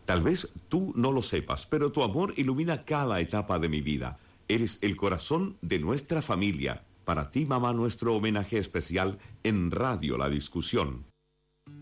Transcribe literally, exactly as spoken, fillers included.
Tal vez tú no lo sepas, pero tu amor ilumina cada etapa de mi vida. Eres el corazón de nuestra familia. Para ti, mamá, nuestro homenaje especial en Radio La Discusión.